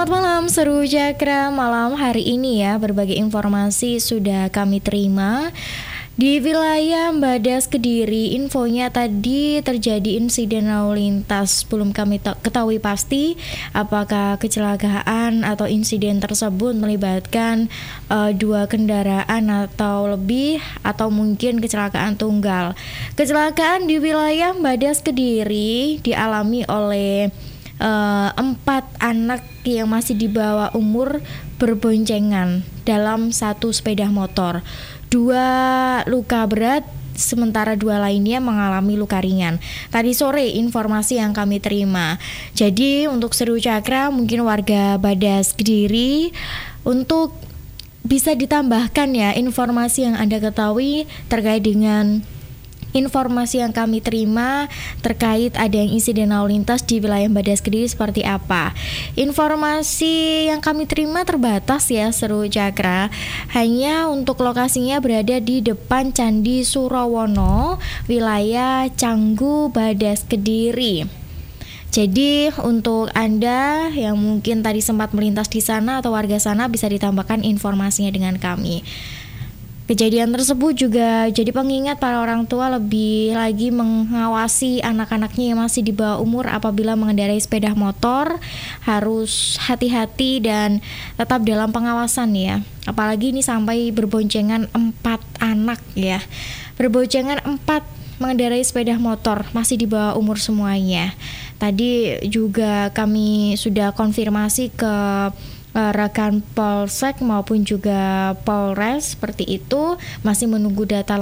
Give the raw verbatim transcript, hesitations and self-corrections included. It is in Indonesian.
Selamat malam Seru Cakra, malam hari ini ya berbagai informasi sudah kami terima. Di wilayah Mbadas Kediri, infonya tadi terjadi insiden lalu lintas. Belum kami ta- ketahui pasti apakah kecelakaan atau insiden tersebut melibatkan uh, dua kendaraan atau lebih, atau mungkin kecelakaan tunggal. Kecelakaan di wilayah Mbadas Kediri dialami oleh Uh, empat anak yang masih di bawah umur berboncengan dalam satu sepeda motor. Dua luka berat, sementara dua lainnya mengalami luka ringan. Tadi sore informasi yang kami terima. Jadi untuk Seru Cakra, mungkin warga Mbadas Kediri, untuk bisa ditambahkan ya informasi yang Anda ketahui terkait dengan informasi yang kami terima terkait ada yang insiden lalu lintas di wilayah Mbadas Kediri seperti apa. Informasi yang kami terima terbatas ya Seru Cakra. Hanya untuk lokasinya berada di depan Candi Surawono, wilayah Canggu, Mbadas Kediri. Jadi untuk Anda yang mungkin tadi sempat melintas di sana atau warga sana, bisa ditambahkan informasinya dengan kami. Kejadian tersebut juga jadi pengingat para orang tua lebih lagi mengawasi anak-anaknya yang masih di bawah umur apabila mengendarai sepeda motor. Harus hati-hati dan tetap dalam pengawasan ya. Apalagi ini sampai berboncengan empat anak ya. Berboncengan empat mengendarai sepeda motor, masih di bawah umur semuanya. Tadi juga kami sudah konfirmasi ke rekan Polsek maupun juga Polres seperti itu, masih menunggu data